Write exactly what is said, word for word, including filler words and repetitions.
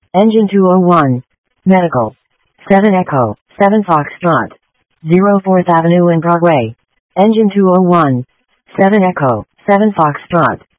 Engine two oh one. Medical. seven Echo, seven Foxtrot. zero fourth Avenue and Broadway. Engine two oh one. seven Echo, seven Foxtrot.